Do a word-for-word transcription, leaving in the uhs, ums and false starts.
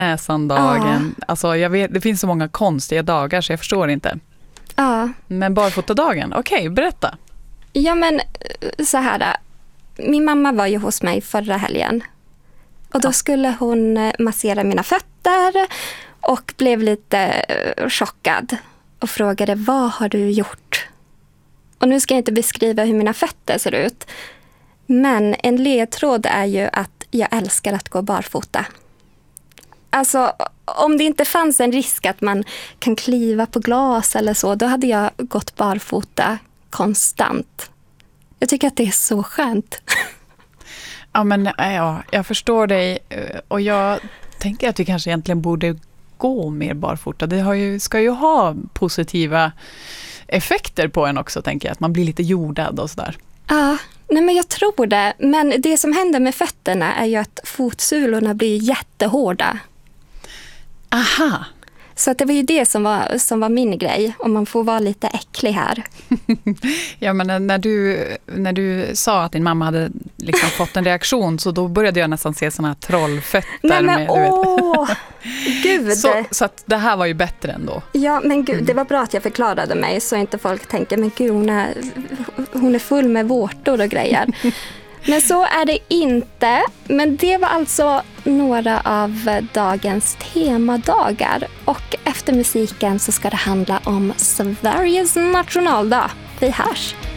näsan-dagen. Ja. Alltså, jag vet, det finns så många konstiga dagar så jag förstår inte. Ja. Men barfotadagen, okej, okay, berätta. Ja, men så här. Min mamma var ju hos mig förra helgen. Och då ja. skulle hon massera mina fötter och blev lite chockad. Och frågade, vad har du gjort? Och nu ska jag inte beskriva hur mina fötter ser ut. Men en ledtråd är ju att jag älskar att gå barfota. Alltså, om det inte fanns en risk att man kan kliva på glas eller så, då hade jag gått barfota konstant. Jag tycker att det är så skönt. Ja, men ja, jag förstår dig. Och jag tänker att vi kanske egentligen borde gå mer barfota. Det har ju, ska ju ha positiva effekter på en också, tänker jag. Att man blir lite jordad och sådär. Ja, nej men jag tror det. Men det som händer med fötterna är ju att fotsulorna blir jättehårda. Aha. Så att det var ju det som var, som var min grej. Om man får vara lite äcklig här. Ja, men när du, när du sa att din mamma hade liksom fått en reaktion, så då började jag nästan se såna här trollfötter. Nej, men med, du åh, vet. gud. Så, så att det här var ju bättre ändå. Ja, men gud, det var bra att jag förklarade mig så inte folk tänker, men gud, hon är, hon är full med vårtor och grejer. Men så är det inte. Men det var alltså några av dagens temadagar. Och efter musiken så ska det handla om Sveriges nationaldag. Vi hörs!